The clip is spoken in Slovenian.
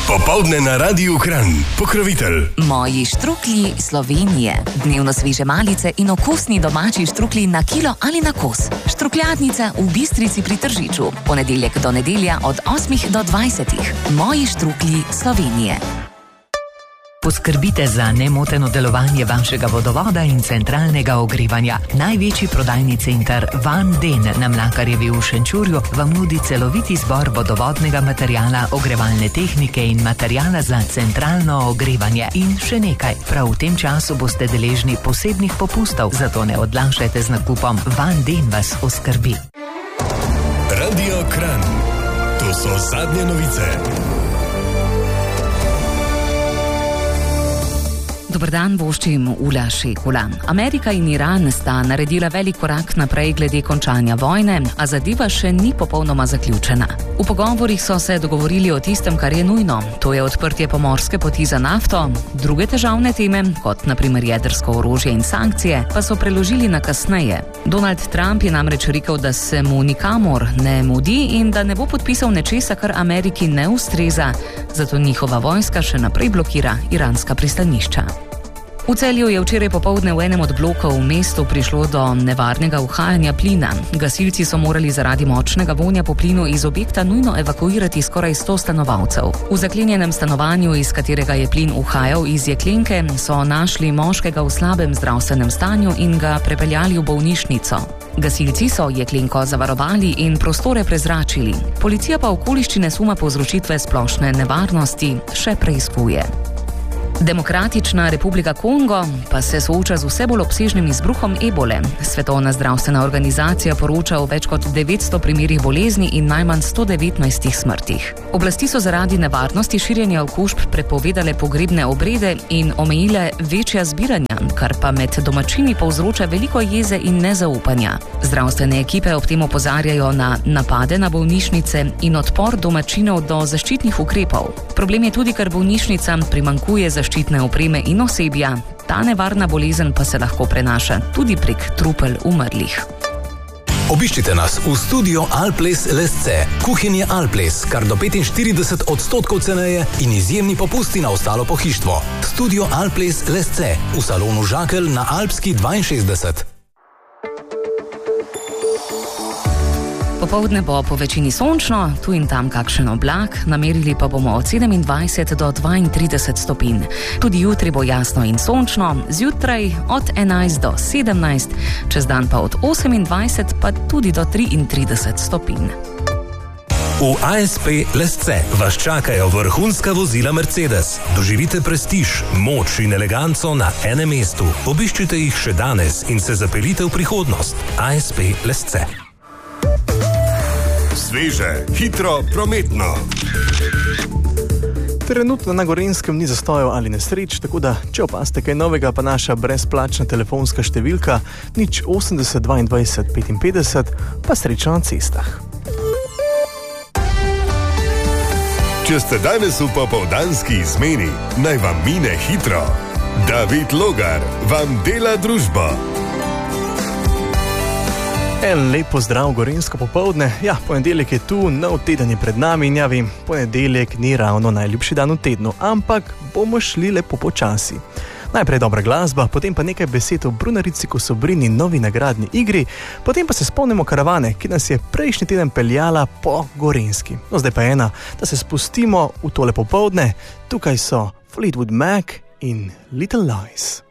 Popoldne na Radiu Kranj. Pokrovitelj. Moji štruklji Slovenije. Dnevno sveže malice in okusni domači štruklji na kilo ali na kos. Štrukljadnica v Bistrici pri Tržiču. Ponedeljek do nedelja od 8 do 20. Moji štruklji Slovenije. Poskrbite za nemoteno delovanje vašega vodovoda in centralnega ogrevanja. Največji prodajni center Van Den na Mlakarjevi v Šenčurju vam nudi celovit izbor vodovodnega materijala, ogrevalne tehnike in materijala za centralno ogrevanje. In še nekaj, prav v tem času boste deležni posebnih popustov, zato ne odlašajte z nakupom. Van Den vas oskrbi. Radio Kranj. To so zadnje novice. Dobar dan, voščim Ula Šekula. Amerika in Iran sta naredila velik korak naprej glede končanja vojne, a zadeva še ni popolnoma zaključena. V pogovorih so se dogovorili o tistem, kar je nujno, to je odprtje pomorske poti za nafto. Druge težavne teme, kot na primer jedrsko orožje in sankcije, pa so preložili na kasneje. Donald Trump je namreč rekel, da se mu nikamor ne mudi in da ne bo podpisal nečesa, kar Ameriki ne ustreza, zato njihova vojska še naprej blokira iranska pristanišča. V Celju je včeraj popoldne v enem od blokov v mestu prišlo do nevarnega uhajanja plina. Gasilci so morali zaradi močnega vonja po plinu iz objekta nujno evakuirati skoraj 100 stanovalcev. V zaklenjenem stanovanju, iz katerega je plin uhajal iz jeklenke, so našli moškega v slabem zdravstvenem stanju in ga prepeljali v bolnišnico. Gasilci so jeklenko zavarovali in prostore prezračili. Policija pa okoliščine suma povzročitve splošne nevarnosti še preiskuje. Demokratična republika Kongo pa se sooča z vse bolj obsežnim izbruhom ebole. Svetovna zdravstvena organizacija poroča o več kot 900 primerih bolezni in najmanj 119 smrtih. Oblasti so zaradi nevarnosti širjenja okužb prepovedale pogrebne obrede in omejile večja zbiranja, kar pa med domačini povzroča veliko jeze in nezaupanja. Zdravstvene ekipe ob tem opozarjajo na napade na bolnišnice in odpor domačinov do zaščitnih ukrepov. Problem je tudi, ker bolnišnicam primanjkuje zaščitne opreme in osebja. Ta nevarna bolezen pa se lahko prenaša tudi prek trupel umrlih. Obiščite nas v studio Alples Lesce. Kuhinje Alples, kar do 45% ceneje in izjemni popusti na ostalo pohištvo. Studio Alples Lesce v salonu Žakelj na Alpski 62. Popoldne bo po večini sončno, tu in tam kakšen oblak, namerili pa bomo od 27 do 32 stopinj. Tudi jutri bo jasno in sončno, zjutraj od 11 do 17, čez dan pa od 28 pa tudi do 33 stopinj. V ASP Lesce vas čakajo vrhunska vozila Mercedes. Doživite prestiž, moč in eleganco na enem mestu. Obiščite jih še danes in se zapeljite v prihodnost. ASP Lesce. Sveže, hitro, prometno. Trenutno na Gorenjskem ni zastojev ali nesreč, tako da, če opazite kaj novega, pa naša brezplačna telefonska številka 080 22 55, pa srečno na cestah. Če ste danes v popoldanski izmeni, naj vam mine hitro. David Logar vam dela družbo. En lep pozdrav gorenjsko popoldne. Ja, ponedeljek je tu, nov teden je pred nami in ja vem, ponedeljek ni ravno najljubši dan v tednu, ampak bomo šli lepo počasi. Najprej dobra glasba, potem pa nekaj besed o Brunarici Kosobrini novi nagradni igri, potem pa se spomnimo karavane, ki nas je prejšnji teden peljala po Gorenjski. No, zdaj pa ena, da se spustimo v tole popoldne. Tukaj so Fleetwood Mac in Little Lies.